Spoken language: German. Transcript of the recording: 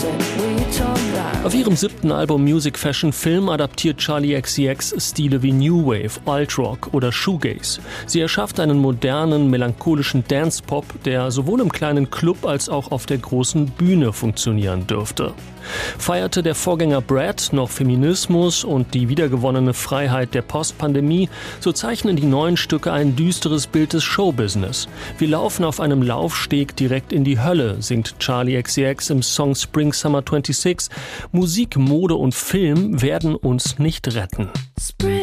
Auf ihrem 7. Album Music Fashion Film adaptiert Charli XCX Stile wie New Wave, Alt-Rock oder Shoegaze. Sie erschafft einen modernen, melancholischen Dance-Pop, der sowohl im kleinen Club als auch auf der großen Bühne funktionieren dürfte. Feierte der Vorgänger Brad noch Feminismus und die wiedergewonnene Freiheit der Postpandemie, so zeichnen die neuen Stücke ein düsteres Bild des Showbusiness. Wir laufen auf einem Laufsteg direkt in die Hölle, singt Charli XCX im Song Spring Summer 26. Musik, Mode und Film werden uns nicht retten. Spring.